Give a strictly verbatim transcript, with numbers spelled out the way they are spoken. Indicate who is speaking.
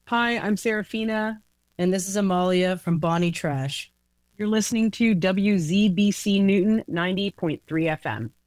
Speaker 1: Hi, I'm Serafina.
Speaker 2: And this is Amalia from Bonnie Trash.
Speaker 1: You're listening to W Z B C Newton ninety point three F M.